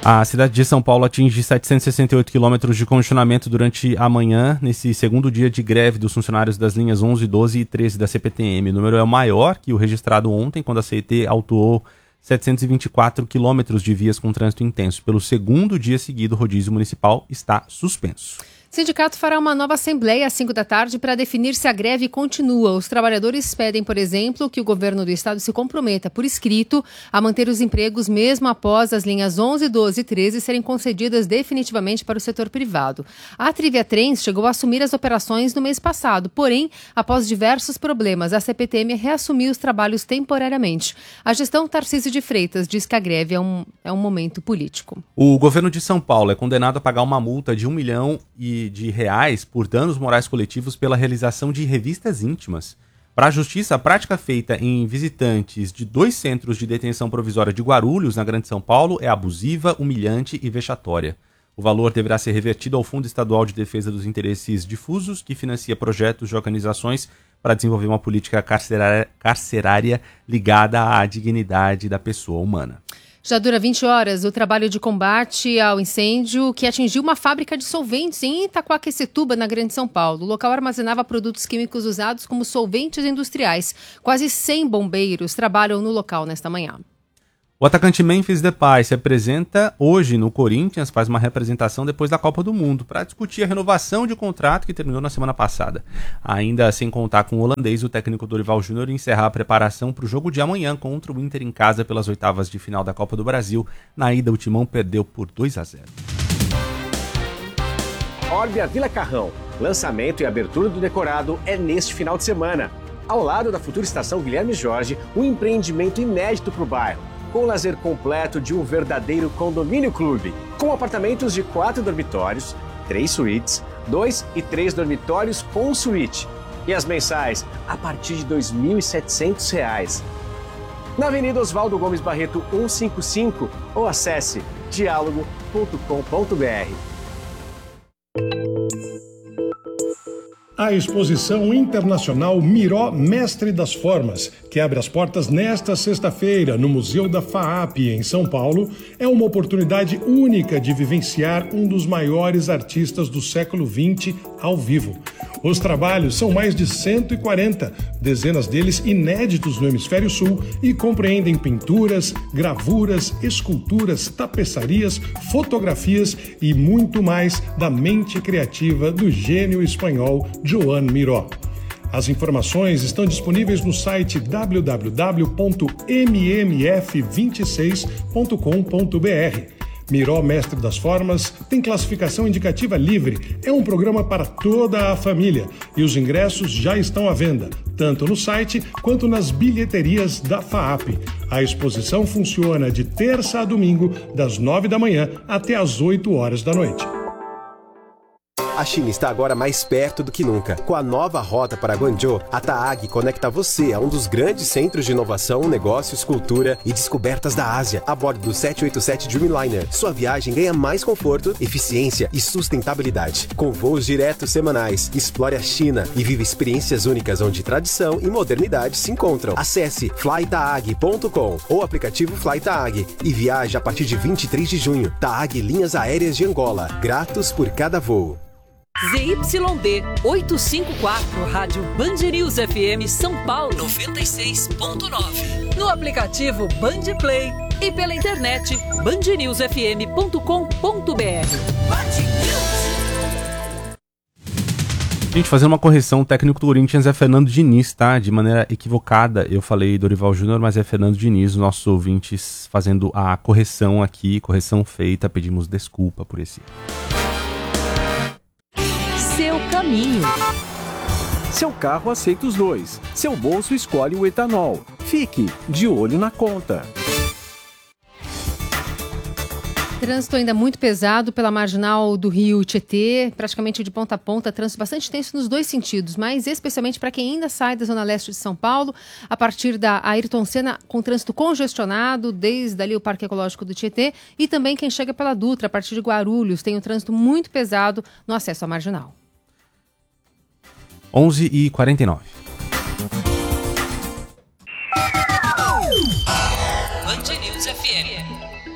A cidade de São Paulo atinge 768 quilômetros de congestionamento durante a manhã, nesse segundo dia de greve dos funcionários das linhas 11, 12 e 13 da CPTM. O número é maior que o registrado ontem, quando a CET autuou 724 quilômetros de vias com trânsito intenso. Pelo segundo dia seguido, o rodízio municipal está suspenso. O sindicato fará uma nova assembleia às 5 da tarde para definir se a greve continua. Os trabalhadores pedem, por exemplo, que o governo do estado se comprometa por escrito a manter os empregos mesmo após as linhas 11, 12 e 13 serem concedidas definitivamente para o setor privado. A Trivia Trens chegou a assumir as operações no mês passado, porém, após diversos problemas, a CPTM reassumiu os trabalhos temporariamente. A gestão Tarcísio de Freitas diz que a greve é um momento político. O governo de São Paulo é condenado a pagar uma multa de R$1 milhão de reais por danos morais coletivos pela realização de revistas íntimas. Para a justiça, a prática feita em visitantes de 2 centros de detenção provisória de Guarulhos, na Grande São Paulo, é abusiva, humilhante e vexatória. O valor deverá ser revertido ao Fundo Estadual de Defesa dos Interesses Difusos, que financia projetos de organizações para desenvolver uma política carcerária ligada à dignidade da pessoa humana. Já dura 20 horas o trabalho de combate ao incêndio que atingiu uma fábrica de solventes em Itaquaquecetuba, na Grande São Paulo. O local armazenava produtos químicos usados como solventes industriais. Quase 100 bombeiros trabalham no local nesta manhã. O atacante Memphis Depay se apresenta hoje no Corinthians, faz uma representação depois da Copa do Mundo, para discutir a renovação de contrato que terminou na semana passada. Ainda sem contar com o holandês, o técnico Dorival Júnior encerra a preparação para o jogo de amanhã contra o Inter em casa pelas oitavas de final da Copa do Brasil. Na ida, o Timão perdeu por 2-0. Orbia Vila Carrão. Lançamento e abertura do decorado é neste final de semana. Ao lado da futura estação Guilherme Jorge, um empreendimento inédito para o bairro, com o lazer completo de um verdadeiro condomínio clube, com apartamentos de 4 dormitórios, 3 suítes, 2 e 3 dormitórios com suíte. E as mensais a partir de R$ 2.700. Na Avenida Oswaldo Gomes Barreto 155 ou acesse dialogo.com.br. A exposição internacional Miró Mestre das Formas, que abre as portas nesta sexta-feira no Museu da FAAP, em São Paulo, é uma oportunidade única de vivenciar um dos maiores artistas do século XX ao vivo. Os trabalhos são mais de 140, dezenas deles inéditos no Hemisfério Sul, e compreendem pinturas, gravuras, esculturas, tapeçarias, fotografias e muito mais da mente criativa do gênio espanhol Joan Miró. As informações estão disponíveis no site www.mmf26.com.br. Miró Mestre das Formas tem classificação indicativa livre. É um programa para toda a família e os ingressos já estão à venda, tanto no site quanto nas bilheterias da FAAP. A exposição funciona de terça a domingo, das 9 da manhã até as 8 horas da noite. A China está agora mais perto do que nunca. Com a nova rota para Guangzhou, a TAAG conecta você a um dos grandes centros de inovação, negócios, cultura e descobertas da Ásia, a bordo do 787 Dreamliner. Sua viagem ganha mais conforto, eficiência e sustentabilidade. Com voos diretos semanais, explore a China e viva experiências únicas onde tradição e modernidade se encontram. Acesse flytaag.com ou aplicativo FlyTaag e viaje a partir de 23 de junho. TAAG Linhas Aéreas de Angola. Gratos por cada voo. ZYD 854, Rádio Band News FM São Paulo 96.9. No aplicativo Band Play e pela internet bandnewsfm.com.br. Gente, fazendo uma correção, o técnico do Corinthians é Fernando Diniz, tá? De maneira equivocada, eu falei Dorival Júnior, mas é Fernando Diniz, nossos ouvintes fazendo a correção aqui, correção feita, pedimos desculpa por esse. Seu caminho. Seu carro aceita os dois. Seu bolso escolhe o etanol. Fique de olho na conta. Trânsito ainda muito pesado pela marginal do Rio Tietê, praticamente de ponta a ponta, trânsito bastante tenso nos dois sentidos, mas especialmente para quem ainda sai da Zona Leste de São Paulo, a partir da Ayrton Senna, com trânsito congestionado, desde ali o Parque Ecológico do Tietê, e também quem chega pela Dutra, a partir de Guarulhos, tem um trânsito muito pesado no acesso à marginal. 11h49. Band News FM.